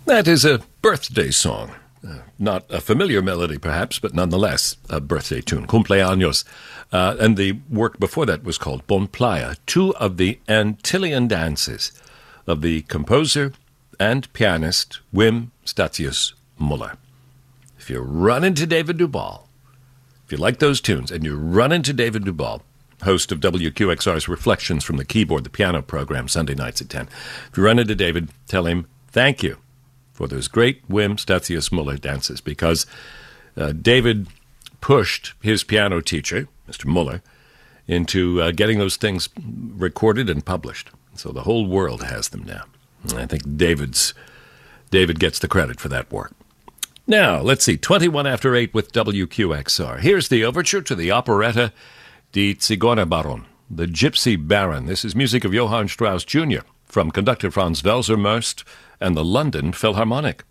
That is a birthday song. Not a familiar melody, perhaps, but nonetheless a birthday tune, Cumpleaños. And the work before that was called Bon Playa, two of the Antillean dances of the composer and pianist Wim Statius Muller. If you run into David Duval, if you like those tunes, and you run into David Duval, host of WQXR's Reflections from the Keyboard, the piano program, Sunday nights at 10. If you run into David, tell him thank you for those great Wim Statius Muller dances, because David pushed his piano teacher, Mr. Muller, into getting those things recorded and published. So the whole world has them now. And I think David gets the credit for that work. Now, let's see, 21 after 8 with WQXR. Here's the overture to the operetta Die Zigeunerbaron, the Gypsy Baron. This is music of Johann Strauss Jr. from conductor Franz Welser-Möst and the London Philharmonic.